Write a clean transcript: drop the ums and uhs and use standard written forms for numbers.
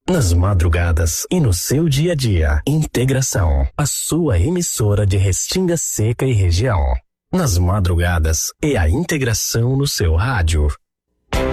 Nas madrugadas e no seu dia a dia. Integração, a sua emissora de Restinga Seca e região. Nas madrugadas e a integração no seu rádio.